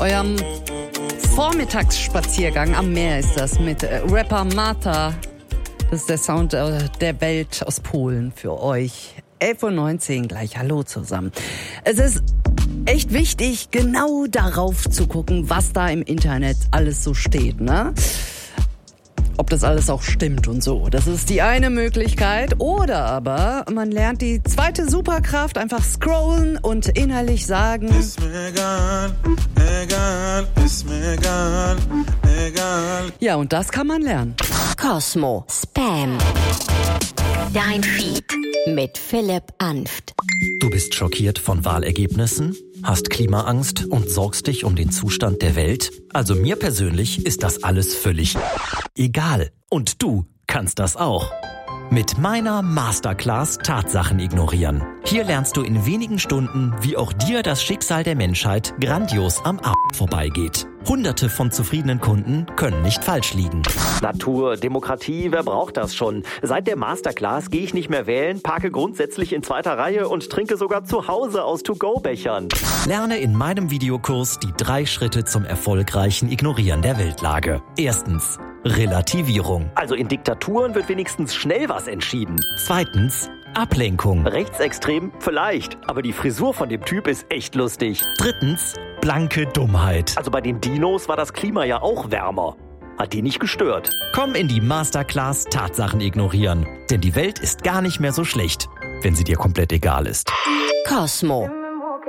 eurem Vormittagsspaziergang am Meer ist das mit Rapper Marta. Das ist der Sound der Welt aus Polen für euch. 11:19 Uhr gleich. Hallo zusammen. Es ist echt wichtig, genau darauf zu gucken, was da im Internet alles so steht, ne? Ob das alles auch stimmt und so. Das ist die eine Möglichkeit. Oder aber man lernt die zweite Superkraft, einfach scrollen und innerlich sagen: Ist mir egal, egal, ist mir egal, egal. Ja, und das kann man lernen. Cosmo Spam. Dein Feed mit Philipp Anft. Du bist schockiert von Wahlergebnissen, hast Klimaangst und sorgst dich um den Zustand der Welt? Also mir persönlich ist das alles völlig egal. Und du kannst das auch. Mit meiner Masterclass Tatsachen ignorieren. Hier lernst du in wenigen Stunden, wie auch dir das Schicksal der Menschheit grandios am Arsch vorbeigeht. Hunderte von zufriedenen Kunden können nicht falsch liegen. Natur, Demokratie, wer braucht das schon? Seit der Masterclass gehe ich nicht mehr wählen, parke grundsätzlich in zweiter Reihe und trinke sogar zu Hause aus To-Go-Bechern. Lerne in meinem Videokurs die 3 Schritte zum erfolgreichen Ignorieren der Weltlage. Erstens: Relativierung. Also in Diktaturen wird wenigstens schnell was entschieden. Zweitens: Ablenkung. Rechtsextrem? Vielleicht. Aber die Frisur von dem Typ ist echt lustig. Drittens: blanke Dummheit. Also bei den Dinos war das Klima ja auch wärmer. Hat die nicht gestört. Komm in die Masterclass Tatsachen ignorieren. Denn die Welt ist gar nicht mehr so schlecht, wenn sie dir komplett egal ist. Cosmo